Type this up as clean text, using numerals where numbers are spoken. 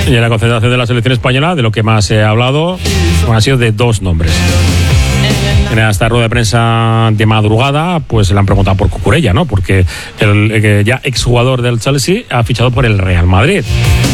Y en la concentración de la selección española, de lo que más se ha hablado, ha sido de dos nombres. En esta rueda de prensa de madrugada, pues le han preguntado por Cucurella, ¿no? Porque el ya exjugador del Chelsea ha fichado por el Real Madrid.